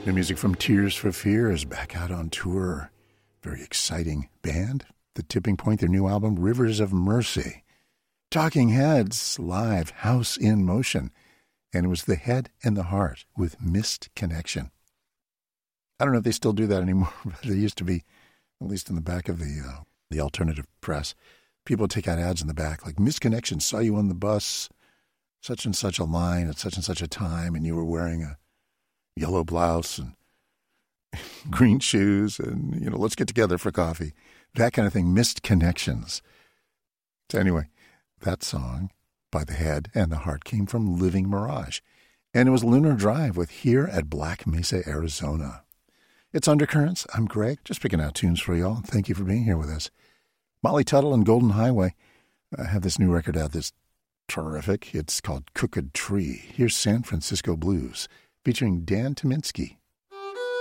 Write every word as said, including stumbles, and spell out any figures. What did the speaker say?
New music from Tears for Fears is back out on tour. Very exciting band. The Tipping Point, their new album, Rivers of Mercy. Talking Heads, live, House in Motion. And it was The Head and the Heart with Missed Connection. I don't know if they still do that anymore, but they used to be, at least in the back of the uh, the alternative press. People would take out ads in the back, like, Missed Connection, saw you on the bus, such and such a line at such and such a time, and you were wearing a yellow blouse and green shoes and, you know, let's get together for coffee. That kind of thing, Missed Connections. So anyway, that song by The Head and the Heart came from Living Mirage. And it was Lunar Drive with Here at Black Mesa, Arizona. It's Undercurrents. I'm Greg, just picking out tunes for y'all. Thank you for being here with us. Molly Tuttle and Golden Highway uh, have this new record out that's terrific. It's called Crooked Tree. Here's San Francisco Blues, featuring Dan Tyminski.